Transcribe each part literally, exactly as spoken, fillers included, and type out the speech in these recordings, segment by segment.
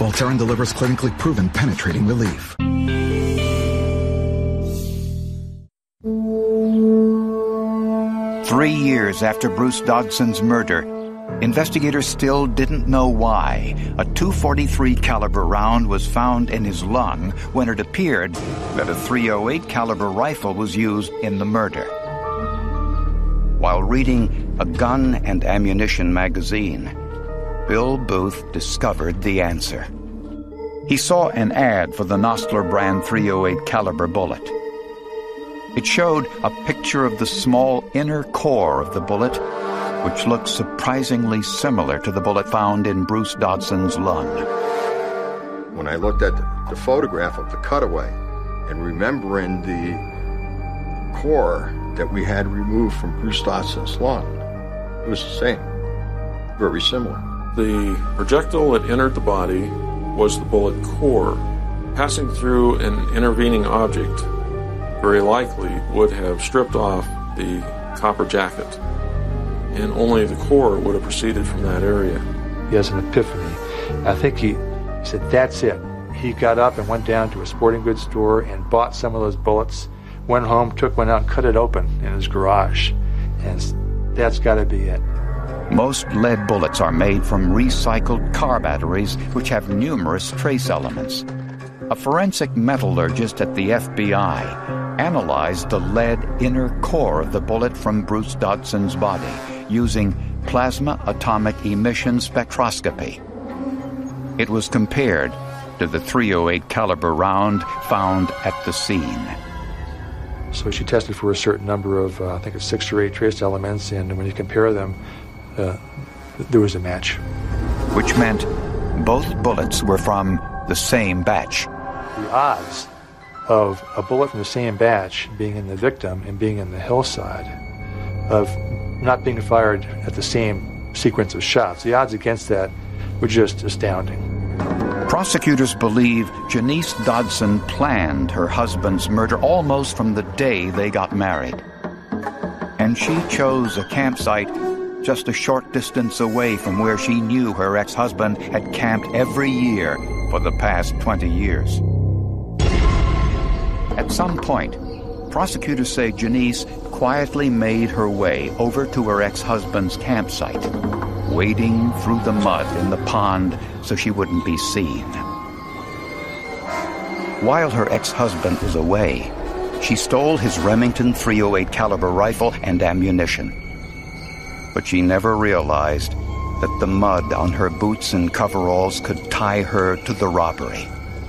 Voltaren delivers clinically proven penetrating relief. Three years after Bruce Dodson's murder, investigators still didn't know why a two forty-three caliber round was found in his lung when it appeared that a three oh eight caliber rifle was used in the murder. While reading a gun and ammunition magazine, Bill Booth discovered the answer. He saw an ad for the Nostler brand three oh eight caliber bullet. It showed a picture of the small inner core of the bullet, which looked surprisingly similar to the bullet found in Bruce Dodson's lung. When I looked at the photograph of the cutaway and remembering the core that we had removed from Bruce Dodson's lung, it was the same, very similar. The projectile that entered the body was the bullet core. Passing through an intervening object very likely would have stripped off the copper jacket, and only the core would have proceeded from that area. He has an epiphany. I think he, he said, that's it. He got up and went down to a sporting goods store and bought some of those bullets, went home, took one out and cut it open in his garage. And that's got to be it. Most lead bullets are made from recycled car batteries, which have numerous trace elements. A forensic metallurgist at the F B I analyzed the lead inner core of the bullet from Bruce Dodson's body using plasma atomic emission spectroscopy. It was compared to the three oh eight caliber round found at the scene. So she tested for a certain number of, uh, I think it's six or eight trace elements, and when you compare them, uh, there was a match. Which meant both bullets were from the same batch. The odds of a bullet from the same batch being in the victim and being in the hillside, of not being fired at the same sequence of shots, the odds against that were just astounding. Prosecutors believe Janice Dodson planned her husband's murder almost from the day they got married. And she chose a campsite just a short distance away from where she knew her ex-husband had camped every year for the past twenty years. At some point, prosecutors say Janice quietly made her way over to her ex-husband's campsite, wading through the mud in the pond so she wouldn't be seen. While her ex-husband was away, she stole his Remington three oh eight caliber rifle and ammunition. But she never realized that the mud on her boots and coveralls could tie her to the robbery.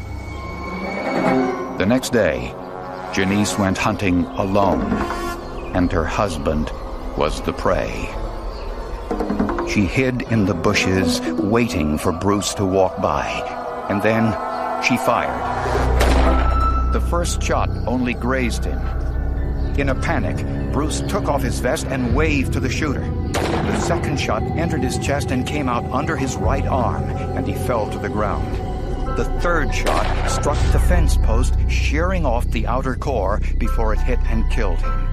The next day, Janice went hunting alone, and her husband was the prey. She hid in the bushes, waiting for Bruce to walk by, and then she fired. The first shot only grazed him. In a panic, Bruce took off his vest and waved to the shooter. The second shot entered his chest and came out under his right arm, and he fell to the ground. The third shot struck the fence post, shearing off the outer core before it hit and killed him.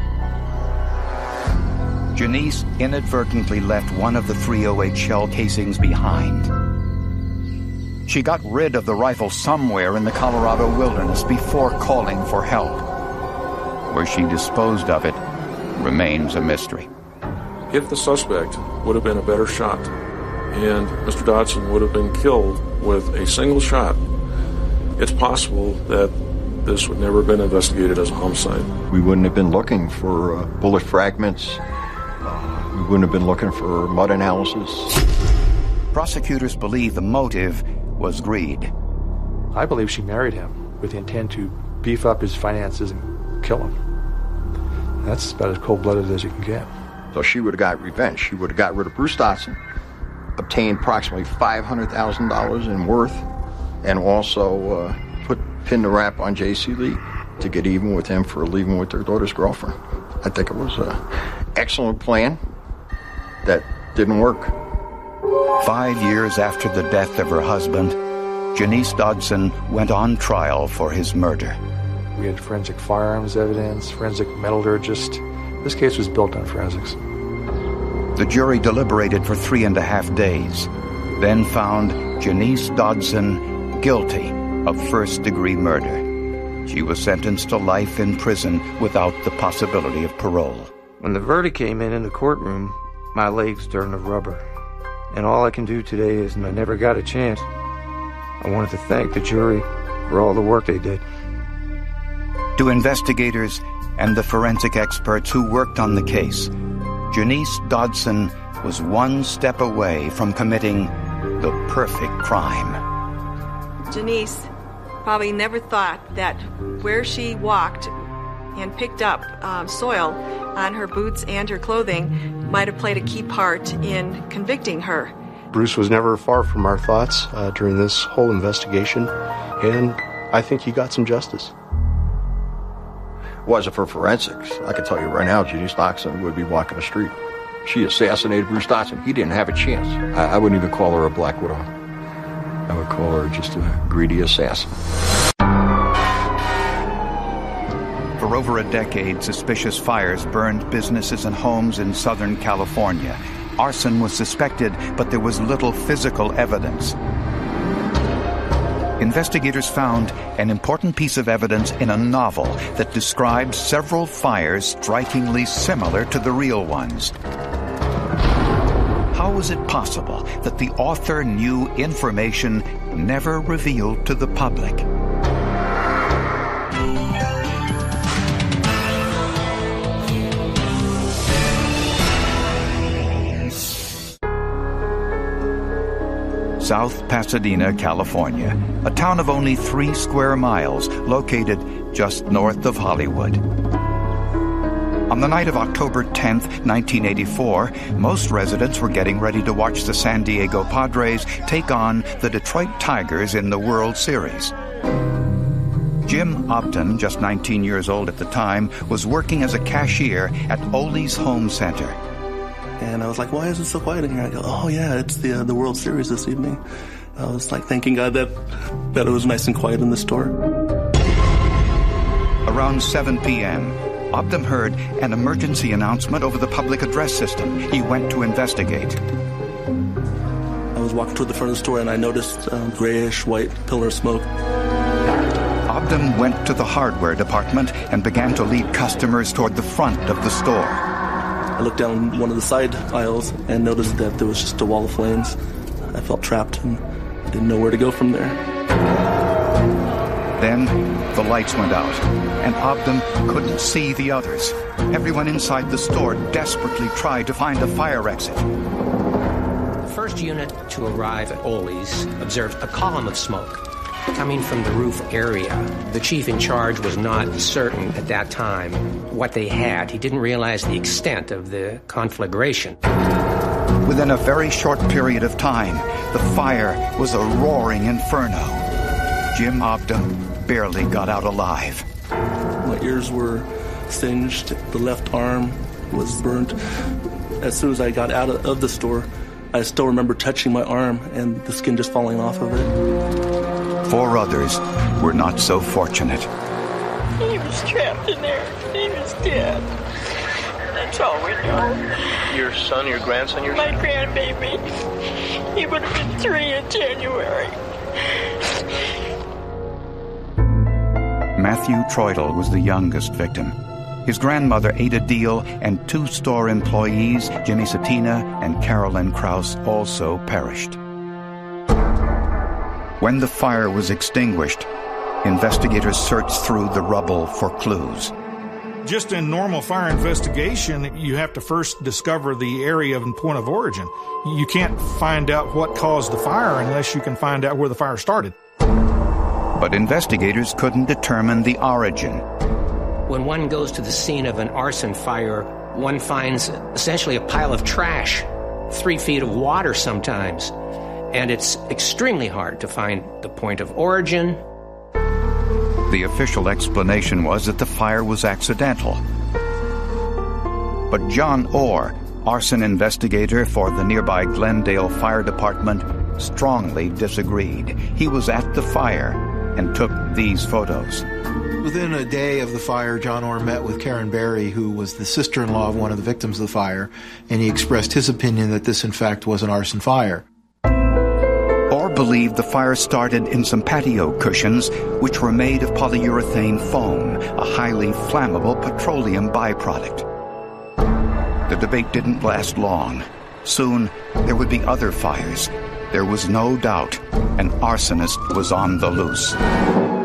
Janice inadvertently left one of the three oh eight shell casings behind. She got rid of the rifle somewhere in the Colorado wilderness before calling for help. Where she disposed of it remains a mystery. If the suspect would have been a better shot, and Mister Dodson would have been killed with a single shot, it's possible that this would never have been investigated as a homicide. We wouldn't have been looking for uh, bullet fragments. Uh, we wouldn't have been looking for mud analysis. Prosecutors believe the motive was greed. I believe she married him with the intent to beef up his finances and kill him. That's about as cold-blooded as you can get. So she would have got revenge. She would have got rid of Bruce Dodson, obtained approximately five hundred thousand dollars in worth, and also uh, put pin the rap on J C. Lee to get even with him for leaving with their daughter's girlfriend. I think it was an excellent plan that didn't work. Five years after the death of her husband, Janice Dodson went on trial for his murder. We had forensic firearms evidence, forensic metallurgist. This case was built on forensics. The jury deliberated for three and a half days. then found Janice Dodson guilty of first-degree murder. She was sentenced to life in prison without the possibility of parole. When the verdict came in in the courtroom, my legs turned to rubber. And all I can do today is, and I never got a chance, I wanted to thank the jury for all the work they did. To investigators and the forensic experts who worked on the case, Janice Dodson was one step away from committing the perfect crime. Janice probably never thought that where she walked and picked up um, soil on her boots and her clothing might have played a key part in convicting her. Bruce was never far from our thoughts uh, during this whole investigation, and I think he got some justice. Was it for forensics, I can tell you right now, Janice Dodson would be walking the street. She assassinated Bruce Dodson. He didn't have a chance. I, I wouldn't even call her a Black Widow. I would call her just a greedy assassin. For over a decade, suspicious fires burned businesses and homes in Southern California. Arson was suspected, but there was little physical evidence. Investigators found an important piece of evidence in a novel that describes several fires strikingly similar to the real ones. How was it possible that the author knew information never revealed to the public? South Pasadena, California, a town of only three square miles located just north of Hollywood. On the night of October tenth, nineteen eighty-four, most residents were getting ready to watch the San Diego Padres take on the Detroit Tigers in the World Series. Jim Obden, just nineteen years old at the time, was working as a cashier at Ole's Home Center. And I was like, why is it so quiet in here? I go, oh yeah, it's the uh, the World Series this evening. I was like thanking God that, that it was nice and quiet in the store. Around seven p.m., Obden heard an emergency announcement over the public address system. He went to investigate. I was walking toward the front of the store and I noticed um, grayish white pillar of smoke. Obden went to the hardware department and began to lead customers toward the front of the store. I looked down one of the side aisles and noticed that there was just a wall of flames. I felt trapped and I didn't know where to go from there. Then the lights went out, and Obden couldn't see the others. Everyone inside the store desperately tried to find a fire exit. The first unit to arrive at Ole's observed a column of smoke coming from the roof area. The chief in charge was not certain at that time what they had. He didn't realize the extent of the conflagration. Within a very short period of time, the fire was a roaring inferno. Jim Obden barely got out alive. My ears were singed. The left arm was burnt. As soon as I got out of the store, I still remember touching my arm and the skin just falling off of it. Four others were not so fortunate. He was trapped in there. He was dead. That's all we know. Your son, your grandson, your My son? grandbaby. He would have been three in January. Matthew Troidel was the youngest victim. His grandmother, Ada Deal, and two store employees, Jimmy Satina and Carolyn Krause, also perished. When the fire was extinguished, investigators searched through the rubble for clues. Just in normal fire investigation, you have to first discover the area and point of origin. You can't find out what caused the fire unless you can find out where the fire started. But investigators couldn't determine the origin. When one goes to the scene of an arson fire, one finds essentially a pile of trash, three feet of water sometimes, and it's extremely hard to find the point of origin. The official explanation was that the fire was accidental. But John Orr, arson investigator for the nearby Glendale Fire Department, strongly disagreed. He was at the fire and took these photos. Within a day of the fire, John Orr met with Karen Berry, who was the sister-in-law of one of the victims of the fire, and he expressed his opinion that this, in fact, was an arson fire. believed the fire started in some patio cushions, which were made of polyurethane foam, a highly flammable petroleum byproduct. The debate didn't last long. Soon, there would be other fires. There was no doubt an arsonist was on the loose.